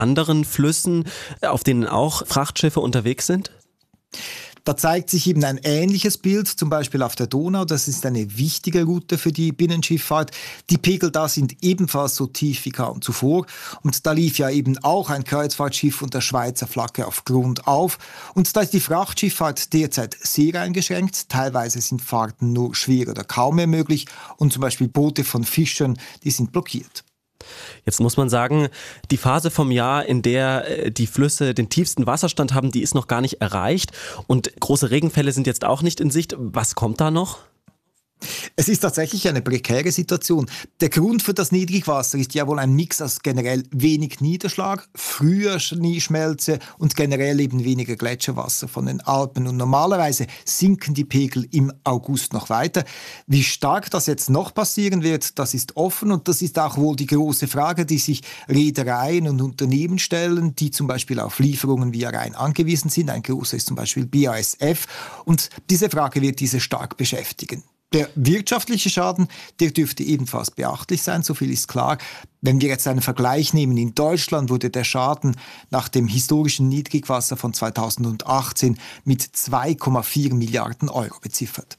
anderen Flüssen, auf denen auch Frachtschiffe unterwegs sind? Da zeigt sich eben ein ähnliches Bild, zum Beispiel auf der Donau. Das ist eine wichtige Route für die Binnenschifffahrt. Die Pegel da sind ebenfalls so tief wie kaum zuvor. Und da lief ja eben auch ein Kreuzfahrtschiff unter Schweizer Flagge auf Grund auf. Und da ist die Frachtschifffahrt derzeit sehr eingeschränkt. Teilweise sind Fahrten nur schwer oder kaum mehr möglich. Und zum Beispiel Boote von Fischern, die sind blockiert. Jetzt muss man sagen, die Phase vom Jahr, in der die Flüsse den tiefsten Wasserstand haben, die ist noch gar nicht erreicht. Und große Regenfälle sind jetzt auch nicht in Sicht. Was kommt da noch? Es ist tatsächlich eine prekäre Situation. Der Grund für das Niedrigwasser ist ja wohl ein Mix aus generell wenig Niederschlag, früher Schneeschmelze und generell eben weniger Gletscherwasser von den Alpen. Und normalerweise sinken die Pegel im August noch weiter. Wie stark das jetzt noch passieren wird, das ist offen. Und das ist auch wohl die große Frage, die sich Reedereien und Unternehmen stellen, die zum Beispiel auf Lieferungen via Rhein angewiesen sind. Ein großer ist zum Beispiel BASF. Und diese Frage wird diese stark beschäftigen. Der wirtschaftliche Schaden, der dürfte ebenfalls beachtlich sein, so viel ist klar. Wenn wir jetzt einen Vergleich nehmen, in Deutschland wurde der Schaden nach dem historischen Niedrigwasser von 2018 mit 2,4 Milliarden Euro beziffert.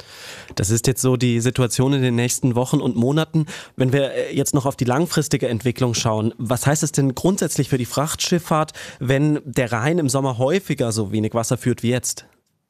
Das ist jetzt so die Situation in den nächsten Wochen und Monaten. Wenn wir jetzt noch auf die langfristige Entwicklung schauen, was heißt es denn grundsätzlich für die Frachtschifffahrt, wenn der Rhein im Sommer häufiger so wenig Wasser führt wie jetzt?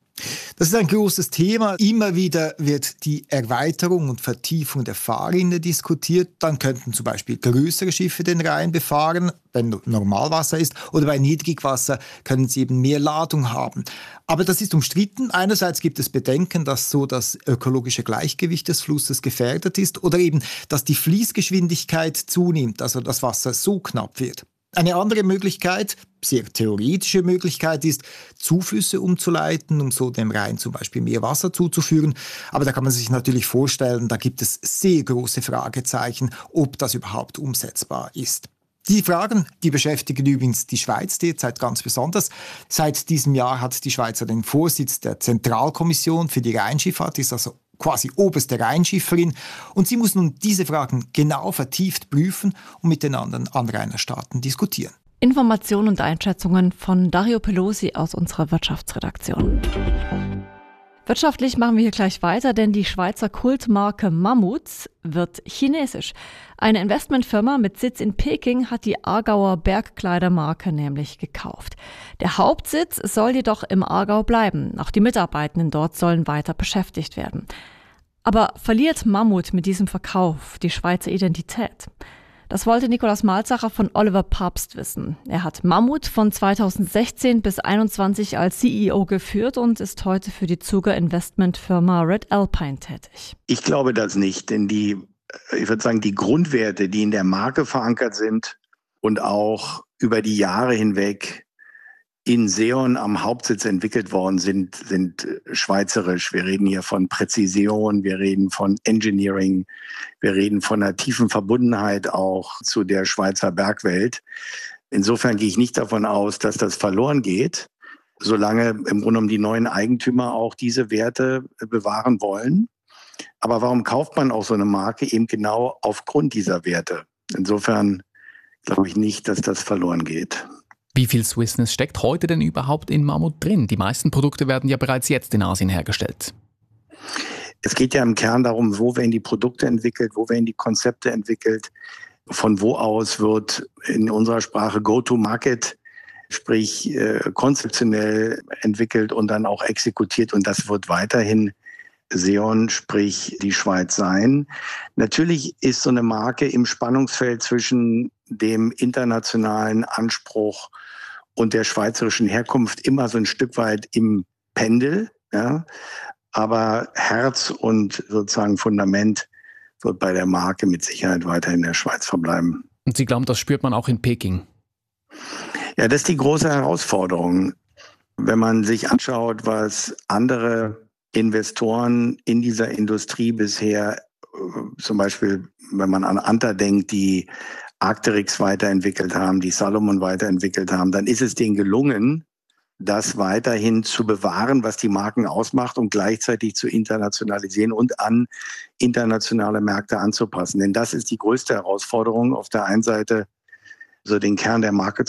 Das ist ein großes Thema. Immer wieder wird die Erweiterung und Vertiefung der Fahrrinne diskutiert. Dann könnten zum Beispiel größere Schiffe den Rhein befahren, wenn Normalwasser ist. Oder bei Niedrigwasser können sie eben mehr Ladung haben. Aber das ist umstritten. Einerseits gibt es Bedenken, dass so das ökologische Gleichgewicht des Flusses gefährdet ist. Oder eben, dass die Fließgeschwindigkeit zunimmt, also das Wasser so knapp wird. Eine andere Möglichkeit, sehr theoretische Möglichkeit ist, Zuflüsse umzuleiten, um so dem Rhein zum Beispiel mehr Wasser zuzuführen. Aber da kann man sich natürlich vorstellen, da gibt es sehr große Fragezeichen, ob das überhaupt umsetzbar ist. Die Fragen, die beschäftigen übrigens die Schweiz derzeit ganz besonders. Seit diesem Jahr hat die Schweiz den Vorsitz der Zentralkommission für die Rheinschifffahrt, ist also quasi oberste Rheinschifferin. Und sie muss nun diese Fragen genau vertieft prüfen und mit den anderen Anrainerstaaten diskutieren. Informationen und Einschätzungen von Dario Pelosi aus unserer Wirtschaftsredaktion. Wirtschaftlich machen wir hier gleich weiter, denn die Schweizer Kultmarke Mammut wird chinesisch. Eine Investmentfirma mit Sitz in Peking hat die Aargauer Bergkleidermarke nämlich gekauft. Der Hauptsitz soll jedoch im Aargau bleiben. Auch die Mitarbeitenden dort sollen weiter beschäftigt werden. Aber verliert Mammut mit diesem Verkauf die Schweizer Identität? Das wollte Nikolaus Malzacher von Oliver Papst wissen. Er hat Mammut von 2016 bis 2021 als CEO geführt und ist heute für die Zuger Investmentfirma Red Alpine tätig. Ich glaube das nicht, denn ich würde sagen, die Grundwerte, die in der Marke verankert sind und auch über die Jahre hinweg in Seon am Hauptsitz entwickelt worden sind schweizerisch. Wir reden hier von Präzision, wir reden von Engineering, wir reden von einer tiefen Verbundenheit auch zu der Schweizer Bergwelt. Insofern gehe ich nicht davon aus, dass das verloren geht, solange im Grunde genommen die neuen Eigentümer auch diese Werte bewahren wollen. Aber warum kauft man auch so eine Marke eben genau aufgrund dieser Werte? Insofern glaube ich nicht, dass das verloren geht. Wie viel Swissness steckt heute denn überhaupt in Mammut drin? Die meisten Produkte werden ja bereits jetzt in Asien hergestellt. Es geht ja im Kern darum, wo werden die Produkte entwickelt, wo werden die Konzepte entwickelt, von wo aus wird in unserer Sprache Go-to-Market, sprich konzeptionell entwickelt und dann auch exekutiert, und das wird weiterhin Seon, sprich die Schweiz sein. Natürlich ist so eine Marke im Spannungsfeld zwischen dem internationalen Anspruch und der schweizerischen Herkunft immer so ein Stück weit im Pendel. Ja? Aber Herz und sozusagen Fundament wird bei der Marke mit Sicherheit weiter in der Schweiz verbleiben. Und Sie glauben, das spürt man auch in Peking? Ja, das ist die große Herausforderung. Wenn man sich anschaut, was andere Investoren in dieser Industrie bisher, zum Beispiel, wenn man an Anta denkt, die Arcteryx weiterentwickelt haben, die Salomon weiterentwickelt haben, dann ist es denen gelungen, das weiterhin zu bewahren, was die Marken ausmacht, und gleichzeitig zu internationalisieren und an internationale Märkte anzupassen. Denn das ist die größte Herausforderung. Auf der einen Seite also den Kern der Marke